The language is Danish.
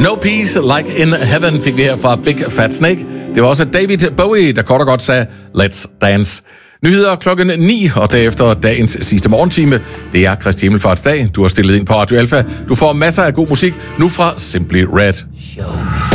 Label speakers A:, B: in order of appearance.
A: No Peace Like in Heaven fik vi her fra Big Fat Snake. Det var også David Bowie, der kort og godt sagde, let's dance. Nyheder klokken 9, og derefter dagens sidste morgentime. Det er Kristi Himmelfartsdag. Du har stillet ind på Radio Alpha. Du får masser af god musik nu fra Simply Red.